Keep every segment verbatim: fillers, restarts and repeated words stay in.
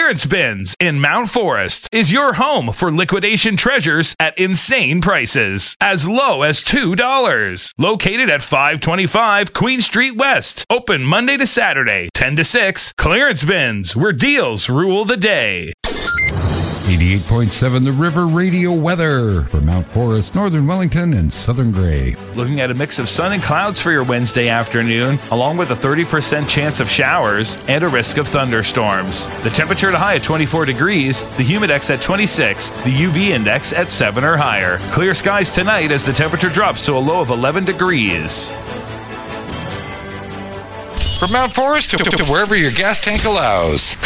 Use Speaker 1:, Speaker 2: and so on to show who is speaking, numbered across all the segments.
Speaker 1: Clearance Bins in Mount Forest is your home for liquidation treasures at insane prices, as low as two dollars. Located at five twenty-five Queen Street West. Open Monday to Saturday, ten to six. Clearance Bins, where deals rule the day.
Speaker 2: eighty-eight point seven The River Radio weather for Mount Forest, Northern Wellington, and Southern Gray.
Speaker 1: Looking at a mix of sun and clouds for your Wednesday afternoon, along with a thirty percent chance of showers and a risk of thunderstorms. The temperature to high at twenty-four degrees, the humidex at twenty-six, the U V index at seven or higher. Clear skies tonight as the temperature drops to a low of eleven degrees.
Speaker 2: From Mount Forest to, to, to wherever your gas tank allows.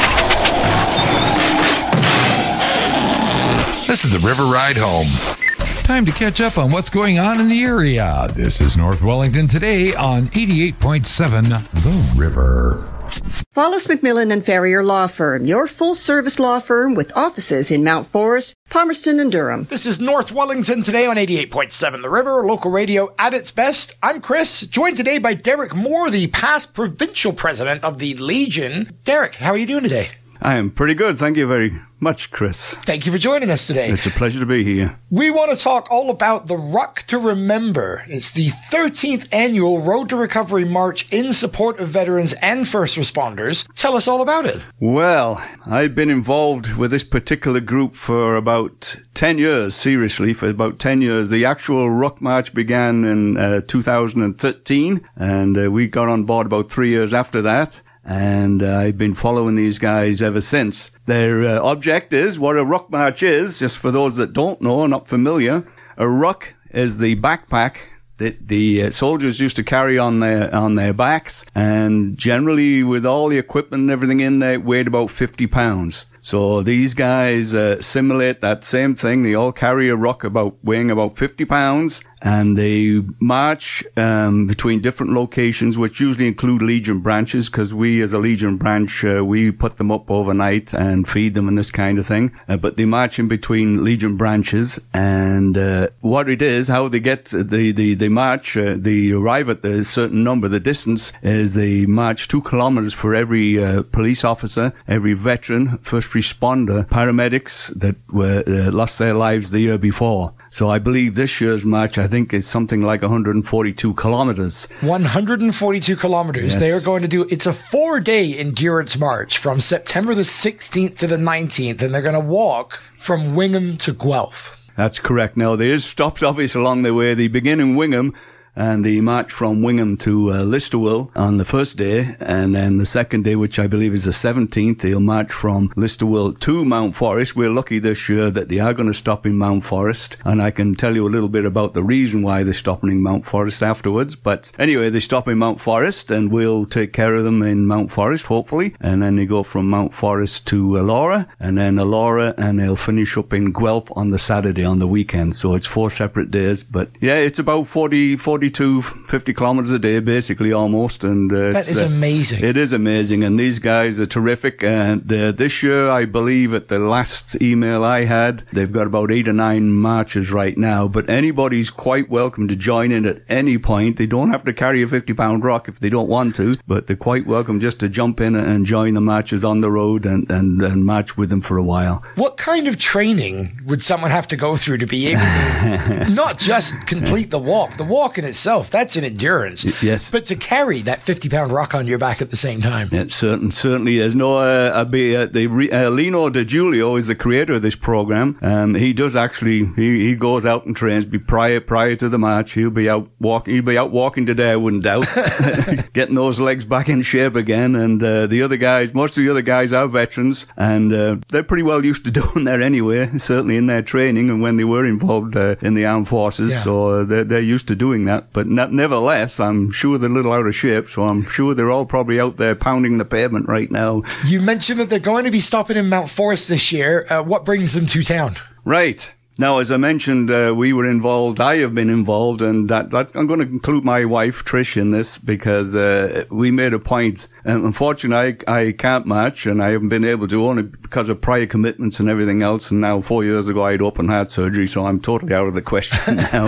Speaker 2: This is the River Ride Home. Time to catch up on what's going on in the area. This is North Wellington today on eighty-eight point seven The River.
Speaker 3: Wallace McMillan and Ferrier Law Firm, your full-service law firm with offices in Mount Forest, Palmerston, and Durham.
Speaker 4: This is North Wellington today on eighty-eight point seven The River, local radio at its best. I'm Chris, joined today by Derek Moore, the past provincial president of the Legion. Derek, how are you doing today?
Speaker 5: I am pretty good. Thank you very much, Chris.
Speaker 4: Thank you for joining us today.
Speaker 5: It's a pleasure to be here.
Speaker 4: We want to talk all about the Ruck to Remember. It's the thirteenth annual Road to Recovery March in support of veterans and first responders. Tell us all about it.
Speaker 5: Well, I've been involved with this particular group for about ten years, seriously, for about ten years. The actual Ruck March began in uh, two thousand thirteen, and uh, we got on board about three years after that. And uh, I've been following these guys ever since. Their uh, object is, what a Ruck March is, just for those that don't know or not familiar, a ruck is the backpack that the uh, soldiers used to carry on their on their backs, and generally with all the equipment and everything in there, it weighed about fifty pounds. So these guys uh, simulate that same thing. They all carry a ruck about weighing about fifty pounds, and they march um, between different locations, which usually include Legion branches, because we as a Legion branch, uh, we put them up overnight and feed them and this kind of thing. Uh, but they march in between Legion branches, and uh, what it is, how they get, the, the, they march, uh, they arrive at a certain number. The distance is they march two kilometers for every uh, police officer, every veteran, first responder, paramedics that were uh, lost their lives the year before. So I believe this year's march, I think, is something like one hundred forty-two kilometers.
Speaker 4: one hundred forty-two kilometers.
Speaker 5: Yes.
Speaker 4: They are going to do, it's a four-day endurance march from September the sixteenth to the nineteenth, and they're going to walk from Wingham to Guelph.
Speaker 5: That's correct. Now, there is stops, obviously, along the way. They begin in Wingham, and they march from Wingham to uh, Listowel on the first day, and then the second day, which I believe is the seventeenth, they'll march from Listowel to Mount Forest. We're lucky this year that they are going to stop in Mount Forest, and I can tell you a little bit about the reason why they're stopping in Mount Forest afterwards. But anyway, they stop in Mount Forest, and we'll take care of them in Mount Forest, hopefully, and then they go from Mount Forest to Elora, and then Elora, and they'll finish up in Guelph on the Saturday, on the weekend. So it's four separate days, but yeah, it's about forty, forty to fifty kilometers a day, basically, almost. And uh,
Speaker 4: that is uh, amazing.
Speaker 5: It is amazing, and these guys are terrific. And uh, this year, I believe, at the last email I had, they've got about eight or nine marches right now. But anybody's quite welcome to join in at any point. They don't have to carry a fifty-pound rock if they don't want to, but they're quite welcome just to jump in and join the marches on the road and, and, and march with them for a while.
Speaker 4: What kind of training would someone have to go through to be able to not just complete the walk? The walk in itself, that's an endurance.
Speaker 5: Yes.
Speaker 4: But to carry that fifty-pound rock on your back at the same time.
Speaker 5: It certain, certainly is. No, uh, uh, the, uh, Lino De Giulio is the creator of this program. Um, he does actually, he, he goes out and trains be prior prior to the march. He'll be out walking, he'll be out walking today, I wouldn't doubt. Getting those legs back in shape again. And uh, the other guys, most of the other guys are veterans, and uh, they're pretty well used to doing that anyway, certainly in their training and when they were involved uh, in the armed forces. Yeah. So uh, they're, they're used to doing that. But not, nevertheless, I'm sure they're a little out of shape, so I'm sure they're all probably out there pounding the pavement right now.
Speaker 4: You mentioned that they're going to be stopping in Mount Forest this year. Uh, what brings them to town?
Speaker 5: Right. Now, as I mentioned, uh, we were involved, I have been involved, and that, that I'm going to include my wife, Trish, in this, because uh, we made a point. And unfortunately, I, I can't march, and I haven't been able to, only because of prior commitments and everything else. And now, four years ago, I had open heart surgery, so I'm totally out of the question now.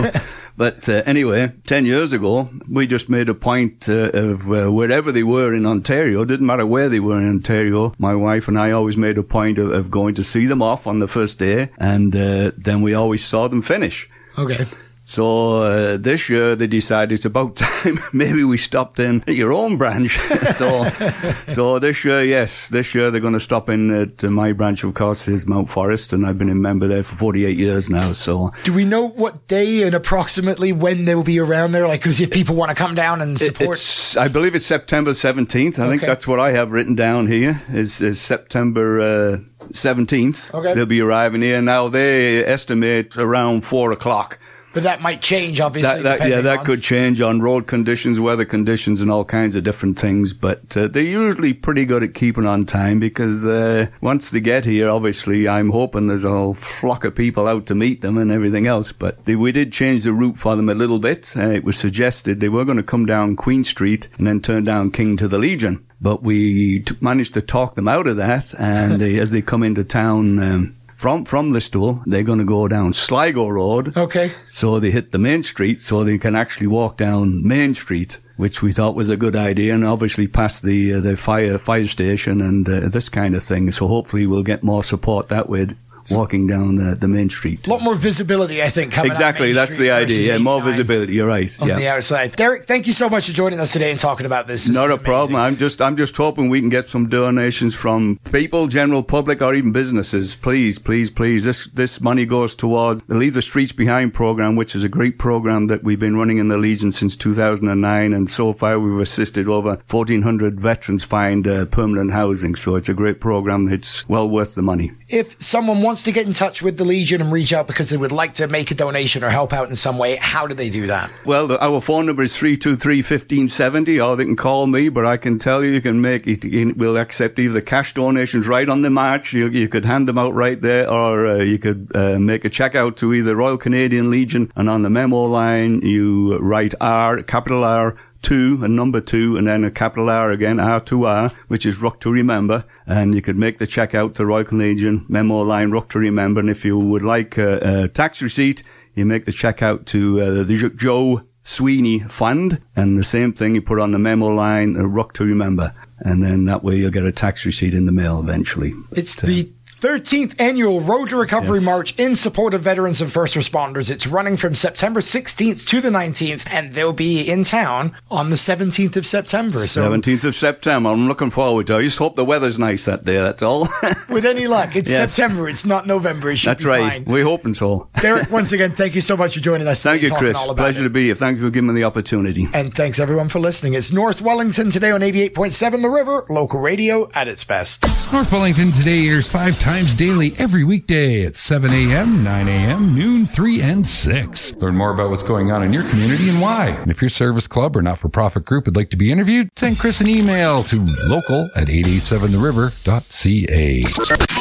Speaker 5: But uh, anyway, ten years ago, we just made a point uh, of uh, wherever they were in Ontario, didn't matter where they were in Ontario, my wife and I always made a point of, of going to see them off on the first day, and uh, then we always saw them finish.
Speaker 4: Okay.
Speaker 5: So uh, this year they decided it's about time maybe we stopped in at your own branch. so so this year, yes, this year they're going to stop in at my branch, of course, is Mount Forest, and I've been a member there for forty-eight years now. So
Speaker 4: do we know what day and approximately when they will be around there? Like, because if people want to come down and support,
Speaker 5: it's, I believe it's September seventeenth. I
Speaker 4: okay.
Speaker 5: think that's what I have written down here. Is, is September uh, seventeenth.
Speaker 4: Okay.
Speaker 5: They'll be arriving here now. They estimate around four o'clock.
Speaker 4: But that might change, obviously.
Speaker 5: That, that, yeah, that
Speaker 4: on.
Speaker 5: could change on road conditions, weather conditions, and all kinds of different things. But uh, they're usually pretty good at keeping on time because uh, once they get here, obviously, I'm hoping there's a whole flock of people out to meet them and everything else. But they, we did change the route for them a little bit. Uh, it was suggested they were going to come down Queen Street and then turn down King to the Legion. But we t- managed to talk them out of that. And they, as they come into town... Um, From from Listowel, they're going to go down Sligo Road.
Speaker 4: Okay.
Speaker 5: So they hit the main street, so they can actually walk down Main Street, which we thought was a good idea, and obviously past the uh, the fire fire station and uh, this kind of thing. So hopefully we'll get more support that way, walking down the, the main street.
Speaker 4: A lot more visibility, I think, coming
Speaker 5: Exactly, that's the idea. Yeah, more visibility. You're right.
Speaker 4: On
Speaker 5: yeah.
Speaker 4: the outside. Derek, thank you so much for joining us today and talking about this. This
Speaker 5: Not a
Speaker 4: amazing.
Speaker 5: problem. I'm just I'm just hoping we can get some donations from people, general public, or even businesses. Please, please, please. This this money goes towards the Leave the Streets Behind program, which is a great program that we've been running in the Legion since two thousand nine, and so far we've assisted over fourteen hundred veterans find uh, permanent housing. So it's a great program. It's well worth the money.
Speaker 4: If someone wants to get in touch with the Legion and reach out because they would like to make a donation or help out in some way, how do they do that?
Speaker 5: Well, the, our phone number is three two three, one five seven zero, or they can call me, but I can tell you, you can make it, we'll accept either cash donations right on the march, you, you could hand them out right there, or uh, you could uh, make a check out to either Royal Canadian Legion, and on the memo line, you write R, capital R, two, and number two, and then a capital R again, R two R, which is Ruck to Remember. And you could make the check out to Royal Canadian, memo line, Ruck to Remember. And if you would like a, a tax receipt, you make the check out to uh, the Joe Sweeney Fund. And the same thing, you put on the memo line, uh, Ruck to Remember. And then that way you'll get a tax receipt in the mail eventually.
Speaker 4: It's
Speaker 5: but, uh,
Speaker 4: the thirteenth annual Road to Recovery
Speaker 5: yes.
Speaker 4: March in support of veterans and first responders. It's running from September sixteenth to the nineteenth, and they'll be in town on the seventeenth of September. So,
Speaker 5: seventeenth of September. I'm looking forward to it. I just hope the weather's nice that day, that's all.
Speaker 4: with any luck, it's
Speaker 5: yes.
Speaker 4: September. It's not November. It should
Speaker 5: That's
Speaker 4: be
Speaker 5: right.
Speaker 4: fine.
Speaker 5: We're hoping so.
Speaker 4: Derek, once again, thank you so much for joining us.
Speaker 5: Thank you, Chris.
Speaker 4: All about
Speaker 5: Pleasure
Speaker 4: it.
Speaker 5: to be here. Thank you for giving me the opportunity.
Speaker 4: And thanks, everyone, for listening. It's North Wellington today on eighty-eight point seven The River, local radio at its best.
Speaker 2: North Wellington Today airs five times daily every weekday at seven a.m., nine a.m., noon, three, and six. Learn more about what's going on in your community and why. And if your service club or not-for-profit group would like to be interviewed, send Chris an email to local at eight eight seven the river dot c a.